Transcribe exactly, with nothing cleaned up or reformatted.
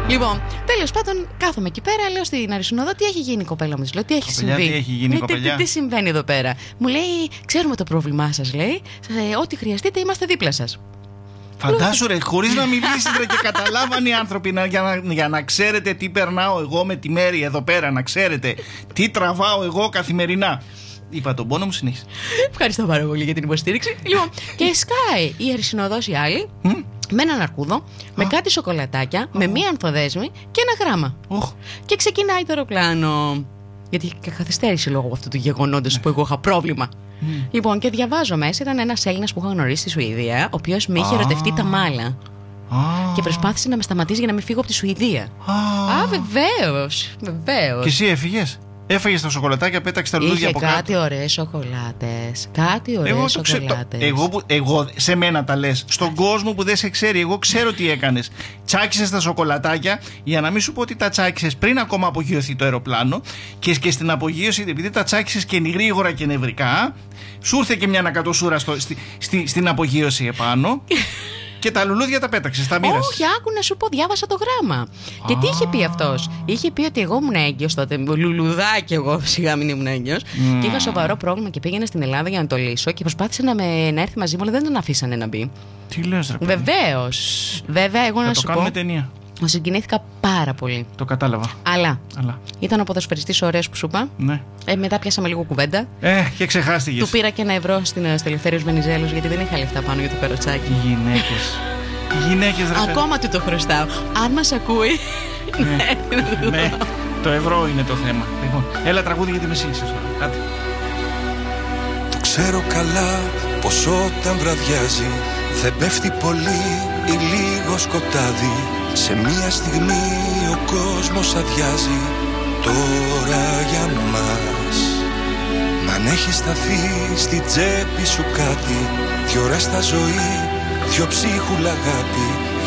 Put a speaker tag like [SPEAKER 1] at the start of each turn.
[SPEAKER 1] Λοιπόν, τέλος πάντων, κάθομαι εκεί πέρα, λέω στην Αρισινόδο τι έχει γίνει η κοπέλα μου. Λέω τι έχει
[SPEAKER 2] κοπελιά,
[SPEAKER 1] συμβεί.
[SPEAKER 2] Τι έχει γίνει,
[SPEAKER 1] ναι, τι, τι, τι συμβαίνει εδώ πέρα. Μου λέει, ξέρουμε το πρόβλημά σας, λέει. Ε, ό,τι χρειαστείτε, είμαστε δίπλα σας.
[SPEAKER 2] Φαντάσου ρε, χωρίς να μιλήσεις ρε, και καταλάβαν οι άνθρωποι να, για, να, για να ξέρετε τι περνάω εγώ με τη Μέρη εδώ πέρα, να ξέρετε τι τραβάω εγώ καθημερινά. Είπα τον πόνο μου, συνέχισε.
[SPEAKER 1] Ευχαριστώ πάρα πολύ για την υποστήριξη. Λοιπόν, και σκάει η Αρισινοδός η άλλη mm? με έναν αρκούδο, με κάτι σοκολατάκια, oh. με μία ανθοδέσμη και ένα γράμμα. Oh. Και ξεκινάει το αεροπλάνο. Γιατί είχε καθυστέρηση λόγω αυτού του γεγονότος mm. που εγώ είχα πρόβλημα. Mm. Λοιπόν, και διαβάζω μέσα, ήταν ένας Έλληνας που είχα γνωρίσει στη Σουηδία, ο οποίος με είχε ah. ερωτευτεί τα μάλα. Ah. Και προσπάθησε να με σταματήσει για να μην φύγω από τη Σουηδία. Ah. Α, βεβαίως, βεβαίως.
[SPEAKER 2] Και εσύ έφυγες? Έφαγες τα σοκολατάκια, πέταξες τα λουλούδια από κάτω.
[SPEAKER 1] Είχε κάτι ωραίες σοκολάτες. Κάτι ωραίες εγώ σοκολάτες.
[SPEAKER 2] Εγώ, που, εγώ σε μένα τα λες. Στον κόσμο που δεν σε ξέρει, εγώ ξέρω τι έκανες. Τσάκισες τα σοκολατάκια, για να μην σου πω ότι τα τσάκισες πριν ακόμα απογειωθεί το αεροπλάνο. Και, και στην απογείωση, επειδή τα τσάκισες και γρήγορα και νευρικά, σου ήρθε και μια ανακατοσούρα στο, στη, στη, στην απογείωση επάνω. Και τα λουλούδια τα πέταξε, τα μοίρασε.
[SPEAKER 1] Όχι, άκου να σου πω, διάβασα το γράμμα. Ah. Και τι είχε πει αυτός? Είχε πει ότι εγώ ήμουν έγκυος τότε, λουλουδάκι εγώ, σιγά μην ήμουν έγκυος. Mm. Και είχα σοβαρό πρόβλημα και πήγαινα στην Ελλάδα για να το λύσω. Και προσπάθησε να, με, να έρθει μαζί μου, αλλά δεν τον αφήσανε να μπει.
[SPEAKER 2] Τι λες, ρε παιδί?
[SPEAKER 1] Βεβαίως. Βέβαια, εγώ
[SPEAKER 2] θα
[SPEAKER 1] να
[SPEAKER 2] το
[SPEAKER 1] σου πω.
[SPEAKER 2] κάνουμε ταινία.
[SPEAKER 1] Μου συγκινήθηκα πάρα πολύ.
[SPEAKER 2] Το κατάλαβα.
[SPEAKER 1] Αλλά,
[SPEAKER 2] Αλλά.
[SPEAKER 1] ήταν ο ποδοσφαιριστής ωραίος που σου είπα.
[SPEAKER 2] Ναι.
[SPEAKER 1] Ε, μετά πιάσαμε λίγο κουβέντα.
[SPEAKER 2] Ε, και ξεχάστηκες.
[SPEAKER 1] Του πήρα και ένα ευρώ στην Ελευθέριος Βενιζέλος γιατί δεν είχα λεφτά πάνω για το καροτσάκι.
[SPEAKER 2] Γυναίκες. Γυναίκες, ρε.
[SPEAKER 1] Ακόμα του το χρωστάω. Αν μας ακούει.
[SPEAKER 2] Ναι, ναι, το ευρώ είναι το θέμα. Λοιπόν, έλα τραγούδι γιατί με σύγχυσες τώρα.
[SPEAKER 3] Το ξέρω καλά πως όταν βραδιάζει δεν πέφτει πολύ ή λίγο σκοτάδι. Σε μία στιγμή ο κόσμος αδειάζει τώρα για μας. Μ' αν έχει σταθεί στη τσέπη σου κάτι, δυο ώρες στα ζωή, δυο ψίχουλα αγάπη,